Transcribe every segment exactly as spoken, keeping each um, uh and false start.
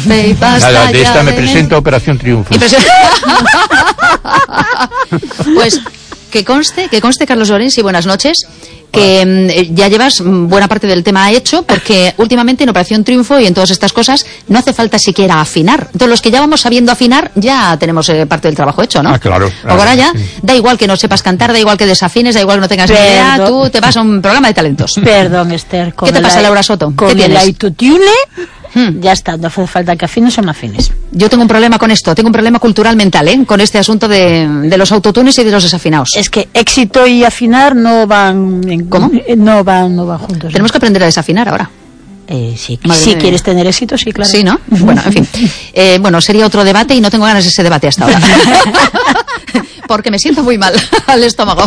café y pasta. Nada, de esta me de presento a Operación Triunfo. Pues que conste, que conste, Carlos Lorenzi, buenas noches, que eh, ya llevas buena parte del tema hecho, porque últimamente en Operación Triunfo y en todas estas cosas no hace falta siquiera afinar. Entonces los que ya vamos sabiendo afinar, ya tenemos eh, parte del trabajo hecho, ¿no? Ah, claro. claro Ahora ya, sí. Da igual que no sepas cantar, da igual que desafines, da igual que no tengas ni idea, tú te vas a un programa de talentos. Perdón, Esther. ¿Qué te pasa, Laura Soto? Con ¿Qué tienes? el autotune, Hmm. ya está, no hace falta que afines o no afines. Yo tengo un problema con esto, tengo un problema cultural mental, ¿eh? Con este asunto de, de los autotunes y de los desafinados. Es que éxito y afinar no van... En, ¿Cómo? No van, no van juntos. Tenemos que aprender a desafinar ahora. Eh, sí, Madre si mía. quieres tener éxito, sí, claro. Sí, ¿no? Bueno, en fin. Eh, bueno, sería otro debate y no tengo ganas de ese debate hasta ahora. Porque me siento muy mal al estómago.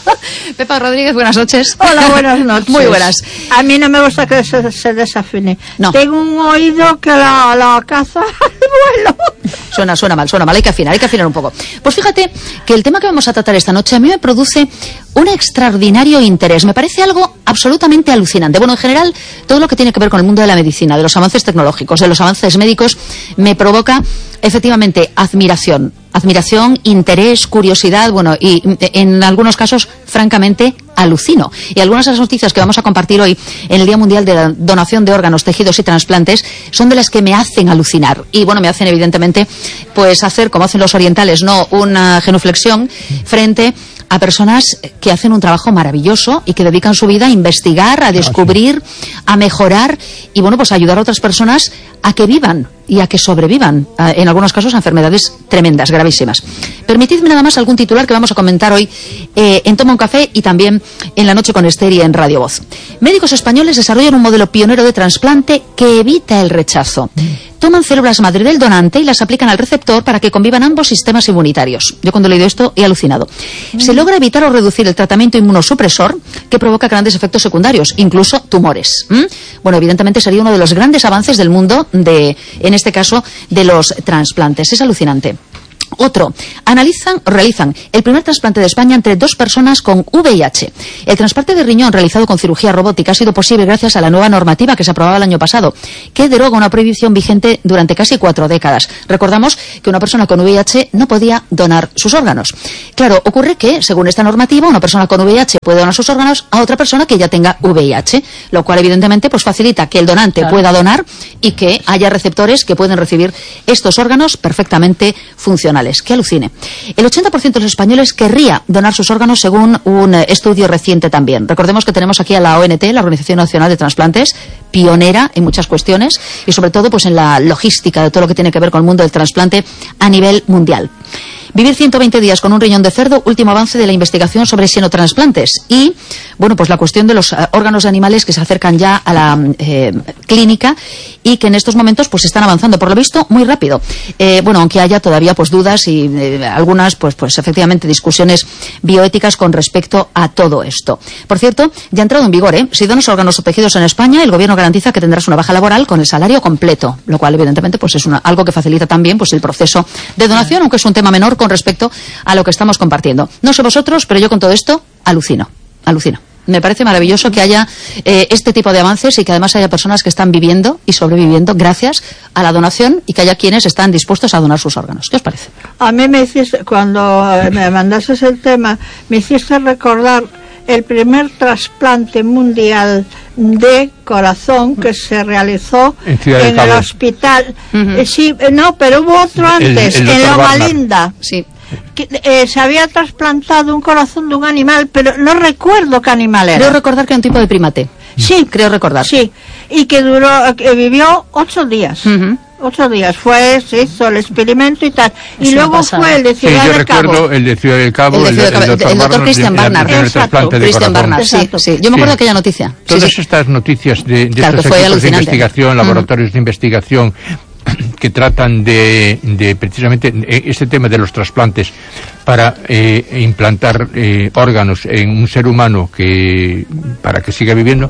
Pepa Rodríguez, buenas noches. Hola, buenas noches. Muy buenas. A mí no me gusta que se, se desafine. No. Tengo un oído que la, la caza al vuelo. Suena, suena mal, suena mal, hay que afinar, hay que afinar un poco. Pues fíjate que el tema que vamos a tratar esta noche a mí me produce un extraordinario interés. Me parece algo absolutamente alucinante. Bueno, en general, todo lo que tiene que ver con el mundo de la medicina, de los avances tecnológicos, de los avances médicos, me provoca efectivamente admiración. Admiración, interés, curiosidad, bueno, y en algunos casos, francamente, alucino. Y algunas de las noticias que vamos a compartir hoy en el Día Mundial de la Donación de Órganos, Tejidos y Trasplantes son de las que me hacen alucinar. Y bueno, me hacen evidentemente, pues hacer, como hacen los orientales, no una genuflexión frente a personas que hacen un trabajo maravilloso y que dedican su vida a investigar, a descubrir, a mejorar y bueno, pues a ayudar a otras personas a que vivan y a que sobrevivan, en algunos casos a enfermedades tremendas, gravísimas. Permitidme nada más algún titular que vamos a comentar hoy eh, en Toma un Café y también en La Noche con Esther y en Radio Voz. Médicos españoles desarrollan un modelo pionero de trasplante que evita el rechazo. Toman células madre del donante y las aplican al receptor para que convivan ambos sistemas inmunitarios. Yo cuando he leído esto he alucinado. Se logra evitar o reducir el tratamiento inmunosupresor que provoca grandes efectos secundarios, incluso tumores. ¿Mm? Bueno, evidentemente sería uno de los grandes avances del mundo de, en este caso, de los trasplantes. Es alucinante. Otro, analizan, realizan el primer trasplante de España entre dos personas con V I H. El trasplante de riñón realizado con cirugía robótica ha sido posible gracias a la nueva normativa que se aprobaba el año pasado, que deroga una prohibición vigente durante casi cuatro décadas. Recordamos que una persona con V I H no podía donar sus órganos. Claro, ocurre que, según esta normativa, una persona con V I H puede donar sus órganos a otra persona que ya tenga V I H, lo cual evidentemente pues facilita que el donante claro. pueda donar y que haya receptores que pueden recibir estos órganos perfectamente funcionales. Que alucine. El ochenta por ciento de los españoles querría donar sus órganos según un estudio reciente también. Recordemos que tenemos aquí a la O N T, la Organización Nacional de Trasplantes, pionera en muchas cuestiones y sobre todo pues en la logística de todo lo que tiene que ver con el mundo del trasplante a nivel mundial. Vivir ciento veinte días con un riñón de cerdo, último avance de la investigación sobre xenotransplantes. Y, bueno, pues la cuestión de los uh, órganos de animales que se acercan ya a la eh, clínica y que en estos momentos pues están avanzando, por lo visto, muy rápido. Eh, bueno, aunque haya todavía pues dudas y eh, algunas, pues, pues efectivamente, discusiones bioéticas con respecto a todo esto. Por cierto, ya ha entrado en vigor, ¿eh? Si donas órganos o tejidos en España, el gobierno garantiza que tendrás una baja laboral con el salario completo, lo cual, evidentemente, pues es una, algo que facilita también pues el proceso de donación, aunque es un tema menor con respecto a lo que estamos compartiendo. No sé vosotros, pero yo con todo esto alucino, alucino. Me parece maravilloso que haya eh, este tipo de avances y que además haya personas que están viviendo y sobreviviendo gracias a la donación y que haya quienes están dispuestos a donar sus órganos. ¿Qué os parece? A mí me hiciste, cuando me mandaste el tema, me hiciste recordar el primer trasplante mundial de corazón que se realizó en, en el hospital. Uh-huh. eh, sí, no, pero hubo otro antes, el, el en Loma Linda. Sí. Que, eh, se había trasplantado un corazón de un animal, pero no recuerdo qué animal era. Creo recordar que era un tipo de primate. Sí, creo recordar. Sí, y que duró, que vivió ocho días. Uh-huh. Ocho días fue, se hizo el experimento y tal. Y Eso luego fue el de Ciudad sí, yo del Cabo. recuerdo el de Ciudad del Cabo, el, el, de Ciudad el, del Cabo, el doctor, doctor Christian Barnard. Christian Barnard, sí, sí. Yo me acuerdo de aquella noticia. Todas sí, sí. estas noticias de, de claro, estos equipos de investigación, mm. laboratorios de investigación que tratan de, de precisamente este tema de los trasplantes para eh, implantar eh, órganos en un ser humano que para que siga viviendo,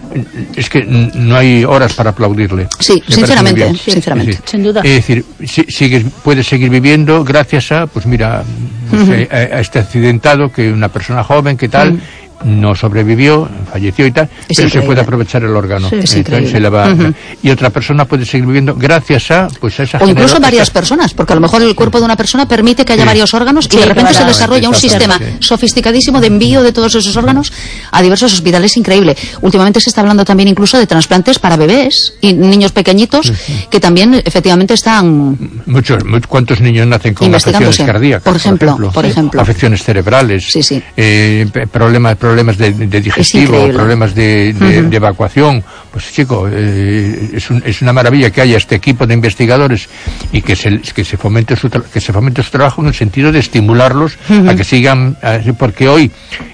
es que no hay horas para aplaudirle. Sí, Me sinceramente, sí, sinceramente. Sí, sí. Sin duda. Es decir, si, sigues, puedes seguir viviendo gracias a, pues mira, uh-huh. a, a este accidentado, que una persona joven, que tal, uh-huh. no sobrevivió, falleció y tal, Es pero increíble. se puede aprovechar el órgano. Sí, es Entonces, increíble. se le va, Uh-huh. y otra persona puede seguir viviendo gracias a, pues, a esa O incluso genero- varias esa- personas, porque a lo mejor el cuerpo de una persona permite que haya Sí. varios órganos y Sí, de repente se claro. desarrolla un sistema Exactamente. sofisticadísimo de envío de todos esos órganos a diversos hospitales. Increíble. Últimamente se está hablando también incluso de trasplantes para bebés y niños pequeñitos que también efectivamente están... Muchos, muchos, ¿cuántos niños nacen con Investigándose. afecciones cardíacas? Por ejemplo, por Sí. ejemplo. Afecciones cerebrales, Sí, sí. eh, pe- problemas, problemas de, de digestivo, increíble. problemas de, de- de evacuación. Pues chico, eh, es, un- es una maravilla que haya este equipo de investigadores y que se, que se fomente su tra- que se fomente su trabajo en el sentido de estimularlos a que sigan, a- porque hoy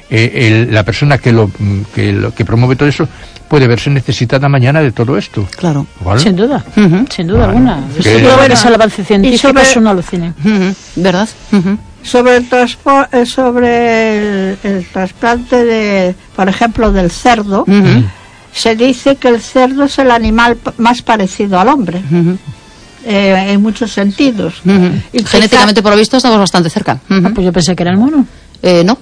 eh, el- la persona que lo, que lo que promueve todo eso puede verse necesitada mañana de todo esto. Claro. ¿Vale? Sin duda, Ujú. sin duda alguna. Que- Sí, pero bueno, es el avance Y científico, sobre- es un alucine. Ujú. ¿Verdad? Ujú. Sobre el transpo- eh, sobre el, el trasplante de, por ejemplo, del cerdo, Ujú. se dice que el cerdo es el animal p- más parecido al hombre, Ujú. eh, en muchos sentidos. Ujú. Y quizá- Genéticamente, por lo visto, estamos bastante cerca. Ujú. Ah, pues yo pensé que era el mono. Eh, no,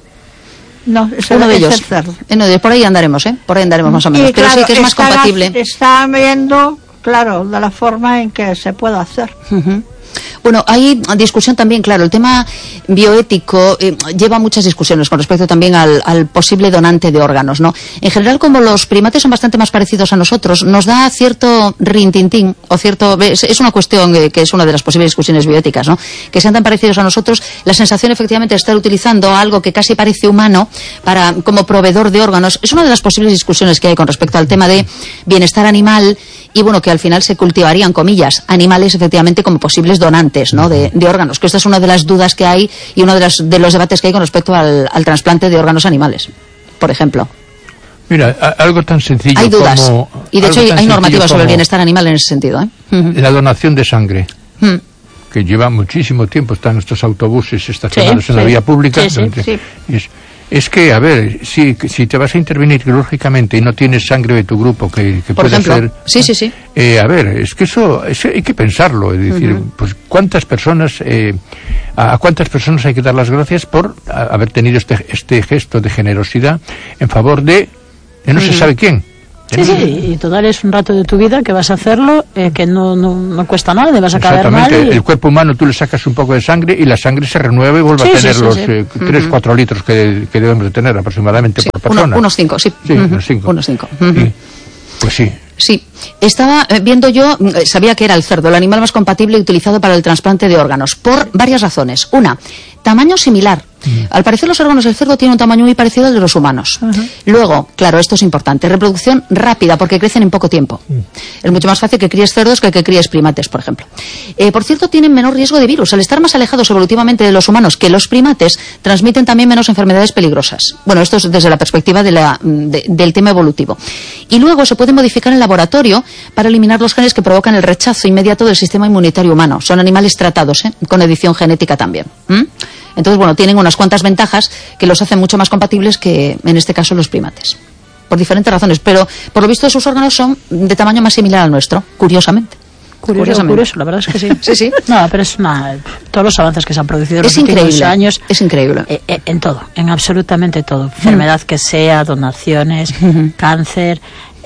no, es el, uno de es el ellos. cerdo. Uno de- por ahí andaremos, ¿eh? Por ahí andaremos más o menos. Y Pero claro, sí que es más están- compatible. Están viendo, claro, de la forma en que se puede hacer. Ujú. Bueno, hay discusión también, claro, el tema bioético eh, lleva muchas discusiones con respecto también al, al posible donante de órganos, ¿no? En general, como los primates son bastante más parecidos a nosotros, nos da cierto rintintín, o cierto, es, es una cuestión eh, que es una de las posibles discusiones bioéticas, ¿no? Que sean tan parecidos a nosotros, la sensación efectivamente de estar utilizando algo que casi parece humano para, como proveedor de órganos, es una de las posibles discusiones que hay con respecto al tema de bienestar animal y, bueno, que al final se cultivarían, comillas, animales efectivamente como posibles donantes, ¿no? De, de órganos, que esta es una de las dudas que hay y uno de, las, de los debates que hay con respecto al, al trasplante de órganos animales, por ejemplo. Mira, a- algo tan sencillo Hay dudas. como... Y de algo hecho hay, tan hay sencillo normativas sobre el como bienestar animal en ese sentido, ¿eh? Ujú. la donación de sangre, Mm. que lleva muchísimo tiempo, están estos autobuses estacionados Sí, en la sí. vía pública. Sí, sí, donde- sí. y Es, es que, a ver, si, si te vas a intervenir quirúrgicamente y no tienes sangre de tu grupo que, que Por puede ejemplo. ser... Sí, sí, sí. Eh, a ver, es que eso, eso hay que pensarlo, es decir, pues cuántas personas, eh, a, a cuántas personas hay que dar las gracias por a- haber tenido este, este gesto de generosidad en favor de, de no se sabe quién. Sí, sí, y total es un rato de tu vida que vas a hacerlo, eh, que no, no, no cuesta nada, te vas a caer mal. Exactamente, y- el cuerpo humano tú le sacas un poco de sangre y la sangre se renueva y vuelve Sí, a sí, tener sí, los sí. eh, tres, cuatro litros que, que debemos de tener aproximadamente Sí, por uno- persona. unos cinco, sí. Sí, Ujú. unos cinco. Unos cinco. Ujú. Y, pues sí. Sí, estaba eh, viendo yo, mm, eh, sabía que era el cerdo, el animal más compatible y utilizado para el trasplante de órganos, por varias razones. Una, tamaño similar. Al parecer los órganos del cerdo tienen un tamaño muy parecido al de los humanos. Luego, claro, esto es importante, reproducción rápida porque crecen en poco tiempo. Es mucho más fácil que críes cerdos que que críes primates, por ejemplo. Eh, por cierto, tienen menor riesgo de virus. Al estar más alejados evolutivamente de los humanos que los primates, transmiten también menos enfermedades peligrosas. Bueno, esto es desde la perspectiva de la, de- del tema evolutivo. Y luego se puede modificar en laboratorio para eliminar los genes que provocan el rechazo inmediato del sistema inmunitario humano. Son animales tratados, ¿eh? Con edición genética también. ¿Mm? Entonces, bueno, tienen unas cuantas ventajas que los hacen mucho más compatibles que, en este caso, los primates. Por diferentes razones, pero por lo visto sus órganos son de tamaño más similar al nuestro, curiosamente. Curioso, Curiosamente. curioso, la verdad es que sí. Sí, sí. No, pero es una... Todos los avances que se han producido en los Es últimos increíble, años... es increíble. eh, eh, en todo, en absolutamente todo. Enfermedad que sea, donaciones, cáncer,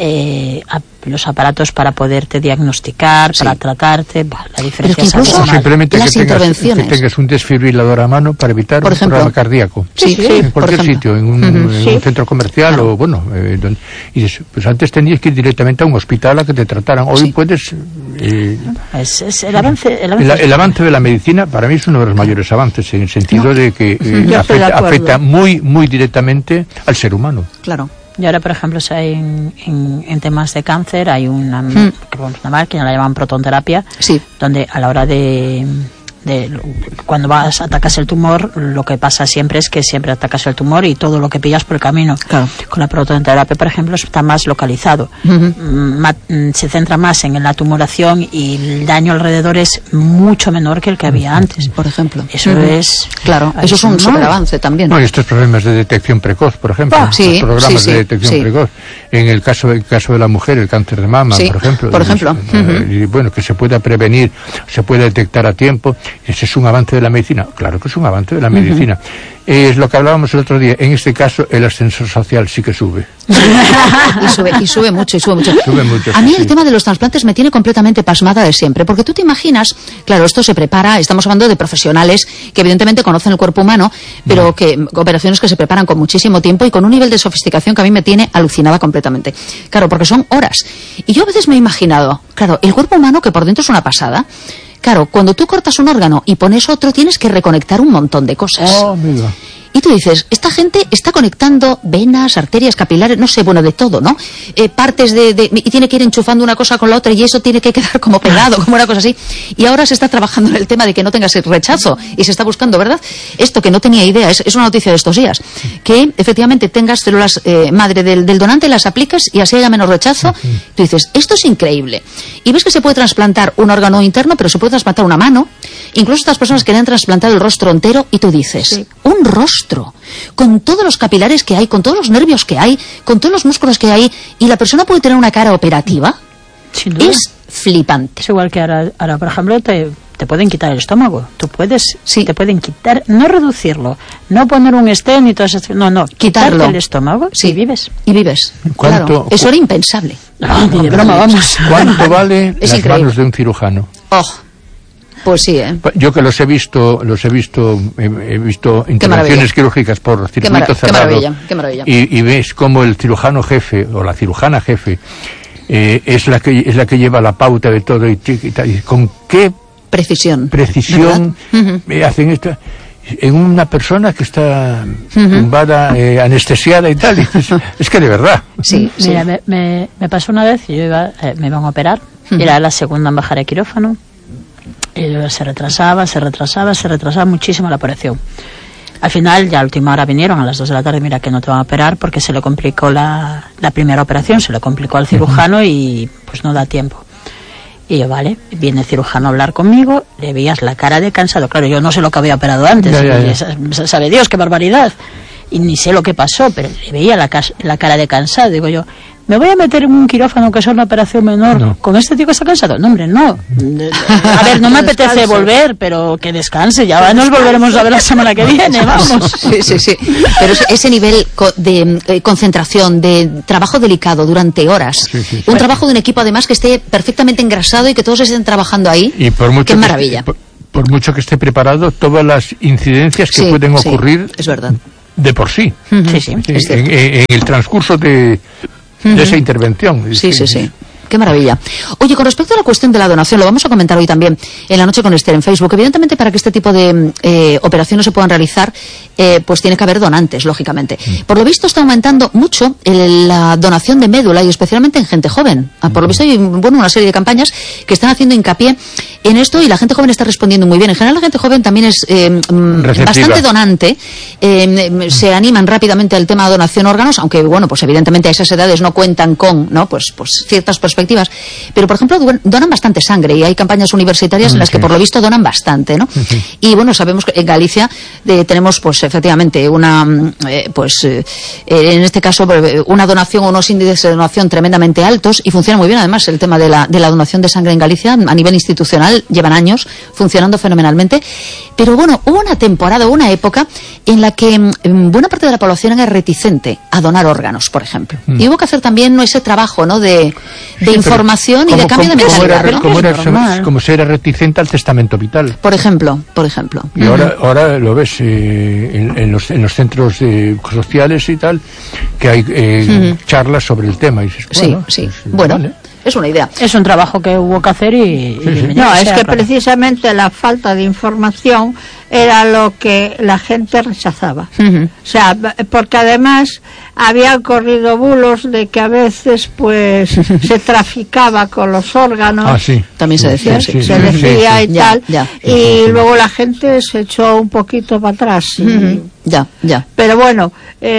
eh, ap- los aparatos para poderte diagnosticar, Sí. para tratarte, bah, la diferencia que es incluso- O abismal. simplemente las que tengas, que intervenciones. tengas un desfibrilador a mano para evitar Por un ejemplo. problema cardíaco. Sí, sí, en por cualquier ejemplo. sitio, en un, Ujú. en Sí. un centro comercial o bueno, eh, donde- y dices, pues antes tenías que ir directamente a un hospital a que te trataran. Hoy Sí. puedes. eh, Es, es el avance, el avance el, es- el avance de la medicina para mí es uno de los mayores avances en el sentido de que eh, Yo estoy de afecta, acuerdo. afecta muy muy directamente al ser humano. Claro. Y ahora, por ejemplo, si hay en, en, en temas de cáncer hay una, Mm. que vamos a llamar, que la llaman protonterapia, Sí. donde a la hora de, de cuando vas atacas el tumor, lo que pasa siempre es que siempre atacas el tumor y todo lo que pillas por el camino. Claro. Con la protonterapia, por ejemplo, está más localizado. Ujú. Mm, ma- mm, se centra más en la tumoración y el daño alrededor es mucho menor que el que había antes. Por ejemplo. Eso Ujú. es... Claro, eso es un abismal. superavance también. No, y estos problemas de detección precoz, por ejemplo, Ah, sí, los programas sí, sí, de detección sí. precoz. En el caso, el caso de la mujer, el cáncer de mama, Sí, por ejemplo. por y- ejemplo. eh, Ujú. y bueno, que se pueda prevenir, se pueda detectar a tiempo. ¿ese es un avance de la medicina? Claro que es un avance de la medicina. Uh-huh. Es lo que hablábamos el otro día. En este caso, el ascensor social sí que sube. y sube, y sube mucho, y sube mucho. Sube mucho a mí sí. el tema de los trasplantes me tiene completamente pasmada de siempre, porque tú te imaginas, claro, esto se prepara, estamos hablando de profesionales que evidentemente conocen el cuerpo humano, pero no. que operaciones que se preparan con muchísimo tiempo y con un nivel de sofisticación que a mí me tiene alucinada completamente. Claro, porque son horas. Y yo a veces me he imaginado, claro, el cuerpo humano que por dentro es una pasada. Claro, cuando tú cortas un órgano y pones otro, tienes que reconectar un montón de cosas. Oh, mira. Y tú dices, esta gente está conectando venas, arterias, capilares, no sé, bueno, de todo, ¿no? Eh, partes de, de... y tiene que ir enchufando una cosa con la otra y eso tiene que quedar como pegado, como una cosa así. Y ahora se está trabajando en el tema de que no tengas el rechazo y se está buscando, ¿verdad? Esto que no tenía idea, es, es una noticia de estos días. Que efectivamente tengas células eh, madre del, del donante, las aplicas y así haya menos rechazo. Uh-huh. Tú dices, esto es increíble. Y ves que se puede trasplantar un órgano interno, pero se puede trasplantar una mano. Incluso estas personas que le han trasplantado el rostro entero y tú dices, sí. un rostro, con todos los capilares que hay, con todos los nervios que hay, con todos los músculos que hay, y la persona puede tener una cara operativa. Sin duda. Es flipante. Es igual que ahora, ahora por ejemplo, te, te pueden quitar el estómago. Tú puedes, sí. te pueden quitar, no reducirlo, no poner un stent y todo eso, no, no, quitarlo el estómago sí. y vives. Y vives. ¿Cuánto, claro. Eso era impensable. No, ni de broma, vamos. ¿Cuánto vale es las increíble. manos de un cirujano? Oh. Pues sí, ¿eh? Yo que los he visto, los he visto, he, he visto intervenciones quirúrgicas por circuito qué cerrado. Qué maravilla, qué maravilla. Y, y ves cómo el cirujano jefe o la cirujana jefe eh, es la que es la que lleva la pauta de todo y, y, y con qué precisión, precisión uh-huh. eh, hacen esto en una persona que está uh-huh. tumbada, eh, anestesiada y tal. Y es, es que de verdad. Sí, Mira, sí. Me, me, me pasó una vez, yo iba, eh, me iban a operar, uh-huh. era la segunda en bajar a quirófano. Y se retrasaba, se retrasaba, se retrasaba muchísimo la operación. Al final, ya a última hora vinieron a las dos de la tarde, mira que no te van a operar porque se le complicó la, la primera operación, se le complicó al cirujano uh-huh. y pues no da tiempo. Y yo, vale, viene el cirujano a hablar conmigo, le veías la cara de cansado. Claro, yo no sé lo que había operado antes, ya, ya, ya. Y, sabe Dios, qué barbaridad. Y ni sé lo que pasó, pero le veía la, la cara de cansado. Digo yo, ¿me voy a meter en un quirófano que es una operación menor no. con este tío que está cansado? No, hombre, no. A ver, no me apetece volver, pero que descanse. Ya que nos descanse. Volveremos a ver la semana que viene, vamos. Sí, sí, sí. Pero ese nivel de eh, concentración, de trabajo delicado durante horas, sí, sí, sí. un trabajo de un equipo además que esté perfectamente engrasado y que todos estén trabajando ahí, y por mucho qué maravilla. Esté, por, por mucho que esté preparado, todas las incidencias que sí, pueden sí, ocurrir es verdad. de por sí. Uh-huh. Sí, sí. En, en, en el transcurso de... de uh-huh. esa intervención. Sí, sí, sí. Qué maravilla. Oye, con respecto a la cuestión de la donación, lo vamos a comentar hoy también en La Noche con Esther en Facebook. Evidentemente, para que este tipo de eh, operaciones se puedan realizar, eh, pues tiene que haber donantes, lógicamente. Mm. Por lo visto está aumentando mucho el, la donación de médula y especialmente en gente joven. Ah, por lo visto hay bueno, una serie de campañas que están haciendo hincapié en esto y la gente joven está respondiendo muy bien. En general la gente joven también es eh, bastante donante. Eh, se animan rápidamente al tema de donación de órganos, aunque bueno, pues evidentemente a esas edades no cuentan con, ¿no? Pues, pues ciertas perspectivas. Pero, por ejemplo, donan bastante sangre y hay campañas universitarias en las que, por lo visto, donan bastante, ¿no? Uh-huh. Y, bueno, sabemos que en Galicia eh, tenemos, pues, efectivamente, una, eh, pues, eh, en este caso, una donación, unos índices de donación tremendamente altos y funciona muy bien, además, el tema de la, de la donación de sangre en Galicia a nivel institucional, llevan años funcionando fenomenalmente. Pero, bueno, hubo una temporada, una época en la que mm, buena parte de la población era reticente a donar órganos, por ejemplo. Uh-huh. Y hubo que hacer también ¿no? ese trabajo, ¿no?, de... de Sí, información y de cambio de mentalidad. Como, como, era, ¿no? como se era reticente al testamento vital. Por ejemplo, por ejemplo. Y uh-huh. ahora, ahora lo ves eh, en, en, los, en los centros eh, sociales y tal, que hay eh, uh-huh. charlas sobre el tema. Y dices, bueno, sí, sí. Pues, bueno, vale. Es una idea. Es un trabajo que hubo que hacer y... Sí, sí. y no, es que claro. precisamente la falta de información era lo que la gente rechazaba. Uh-huh. O sea, porque además había corrido bulos de que a veces pues se traficaba con los órganos. Ah, sí. También se decía, sí. Se, se decía sí, sí. y tal. Ya, ya. Y luego la gente se echó un poquito para atrás. Y, uh-huh. Ya, ya. Pero bueno,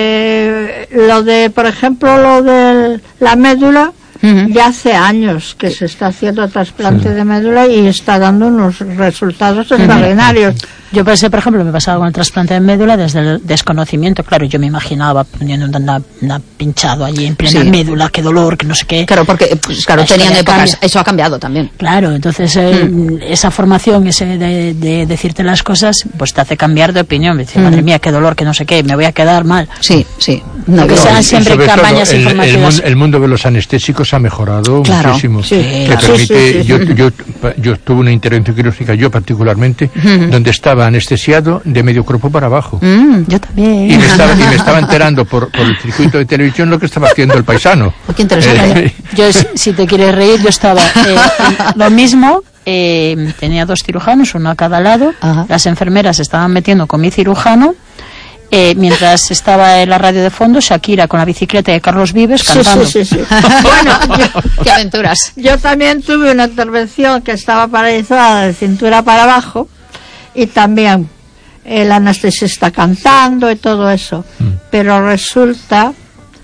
eh, lo de, por ejemplo, lo de la médula, uh-huh. ya hace años que se está haciendo trasplante sí. de médula y está dando unos resultados extraordinarios. Yo pensé, por ejemplo, me pasaba con el trasplante de médula desde el desconocimiento. Claro, yo me imaginaba poniendo una, una pinchado allí en plena sí. médula, qué dolor, que no sé qué. Claro, porque pues, claro, tenían épocas, cambia. Eso ha cambiado también. Claro, entonces eh, mm. esa formación, ese de, de decirte las cosas, pues te hace cambiar de opinión. Me dice, mm. madre mía, qué dolor, que no sé qué, me voy a quedar mal. Sí, sí. No, que sean siempre campañas todo, el, informativas. El, el mundo de los anestésicos ha mejorado claro. muchísimo. Sí, que claro. permite, sí, sí, sí. Yo, yo, yo tuve una intervención quirúrgica, yo particularmente, uh-huh. donde estaba anestesiado de medio cuerpo para abajo. Mm, yo también. Y me estaba, y me estaba enterando por, por el circuito de televisión lo que estaba haciendo el paisano. Qué interesante. Eh, yo, si te quieres reír, yo estaba eh, lo mismo. Eh, tenía dos cirujanos, uno a cada lado. Ajá. Las enfermeras se estaban metiendo con mi cirujano. Eh, mientras estaba en la radio de fondo, Shakira con la bicicleta de Carlos Vives cantando. Sí, sí, sí, sí. Bueno, yo, qué aventuras. Yo también tuve una intervención que estaba paralizada de cintura para abajo y también el anestesista cantando y todo eso. Mm. Pero resulta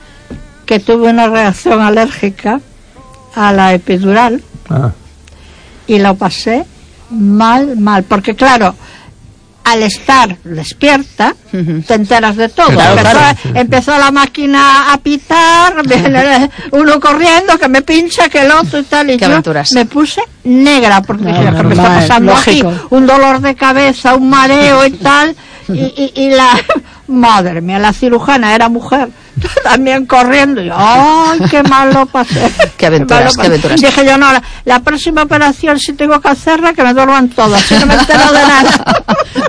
que tuve una reacción alérgica a la epidural ah. y lo pasé mal, mal, porque claro, al estar despierta, uh-huh. te enteras de todo. Claro, empezó, claro. empezó la máquina a pitar, viene uno corriendo, que me pincha, que el otro y tal, y Qué yo aventuras. me puse negra, porque no, dije, no, que me está pasando lógico. aquí? Un dolor de cabeza, un mareo y tal, y, y, y la... Madre mía, la cirujana era mujer, también corriendo, y ¡ay, qué mal lo pasé! ¡Qué aventuras, qué, qué aventuras! Dije yo, no, la, la próxima operación, si tengo que hacerla, que me duerman todas, si no me entero de nada.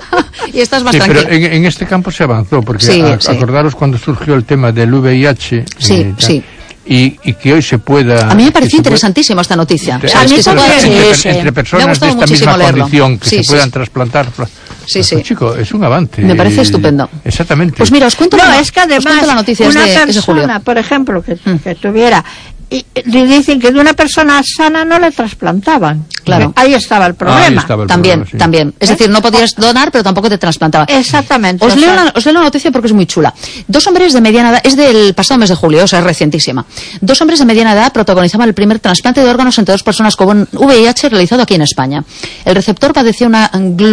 Y estás más sí, tranquilo. Pero en, en este campo se avanzó, porque sí, a, sí. acordaros cuando surgió el tema del V I H. Sí, eh, sí. Y, y que hoy se pueda... A mí me pareció interesantísima pueda, esta noticia. Entre, o sea, a mí que se pueda, entre, sí, entre personas de esta misma leerlo. condición que sí, se sí, puedan sí. trasplantar... Sí, sí. Pues, chico, es un avance. Me parece estupendo. Exactamente. Pues mira, os cuento, no, la, es que además, la noticia una de, persona, ese julio. por ejemplo, que, mm. que tuviera... Y, y dicen que de una persona sana no le trasplantaban. Claro. Ahí estaba el problema. Ahí estaba el también, problema, sí. también. Es ¿Eh? decir, no podías donar, pero tampoco te trasplantaban. Exactamente. Os, o leo sea... una, os leo una noticia porque es muy chula. Dos hombres de mediana edad, es del pasado mes de julio, o sea, es recientísima. Dos hombres de mediana edad protagonizaban el primer trasplante de órganos entre dos personas con V I H realizado aquí en España. El receptor padecía una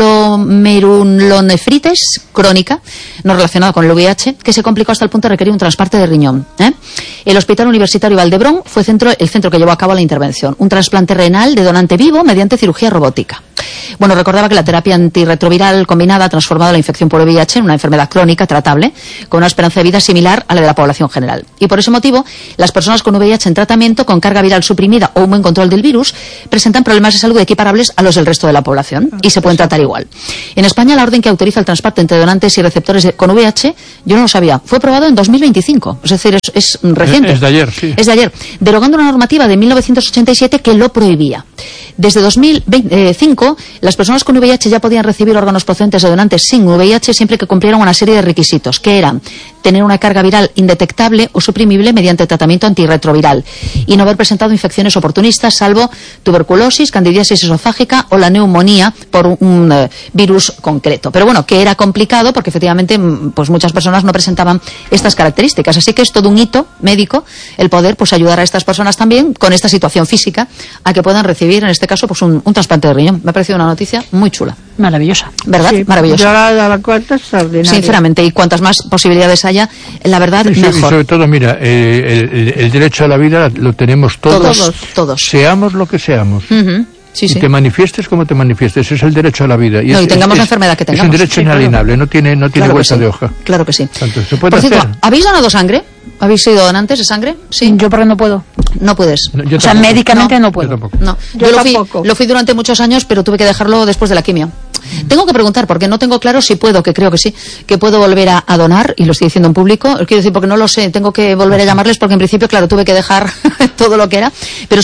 glomerulonefritis crónica, no relacionada con el V I H, que se complicó hasta el punto de requerir un trasplante de riñón. ¿eh? El Hospital Universitario Valdebrón fue centro, el centro que llevó a cabo la intervención. Un trasplante renal de donante vivo mediante cirugía robótica. Bueno, recordaba que la terapia antirretroviral combinada ha transformado la infección por V I H en una enfermedad crónica tratable, con una esperanza de vida similar a la de la población general. Y por ese motivo, las personas con V I H en tratamiento, con carga viral suprimida o un buen control del virus, presentan problemas de salud equiparables a los del resto de la población y se pueden tratar igual. En España, la orden que autoriza el trasplante entre donantes y receptores con V I H, yo no lo sabía, fue aprobado en dos mil veinticinco. Es decir, es, es reciente. Es de ayer, sí. Es de ayer, derogando una normativa de mil novecientos ochenta y siete que lo prohibía. Desde dos mil cinco, las personas con V I H ya podían recibir órganos procedentes de donantes sin V I H siempre que cumplieran una serie de requisitos, que eran tener una carga viral indetectable o suprimible mediante tratamiento antirretroviral y no haber presentado infecciones oportunistas, salvo tuberculosis, candidiasis esofágica o la neumonía por un, un uh, virus concreto. Pero bueno, que era complicado porque efectivamente pues muchas personas no presentaban estas características. Así que es todo un hito médico el poder pues ayudar a estas personas también con esta situación física a que puedan recibir en este caso pues un, un trasplante de riñón. Me ha parecido una noticia muy chula. Maravillosa. ¿Verdad? Sí, maravillosa. Yo la, la, la cuento extraordinaria. Sinceramente, y cuantas más posibilidades haya, la verdad, sí, mejor. Y sobre todo, mira, eh, el, el derecho a la vida lo tenemos todos. Todos, todos. Seamos lo que seamos. Uh-huh. Sí, y sí. te manifiestes como te manifiestes, es el derecho a la vida. Y, no, es, y tengamos es, la enfermedad que tengamos. Es un derecho sí, inalienable, claro. no tiene, no tiene claro vuelta sí. de hoja. Claro que sí. Tanto, ¿se puede Por hacer? cierto, ¿habéis donado sangre? ¿Habéis sido donantes de sangre? Sí. Yo porque no puedo. No puedes. No, yo o sea, tampoco. médicamente no, no puedo. Yo tampoco. No, yo, yo lo, tampoco. Fui, lo fui durante muchos años, pero tuve que dejarlo después de la quimio. Tengo que preguntar, porque no tengo claro si puedo, que creo que sí, que puedo volver a, a donar, y lo estoy diciendo en público. Quiero decir, porque no lo sé, tengo que volver a llamarles, porque en principio, claro, tuve que dejar todo lo que era. Pero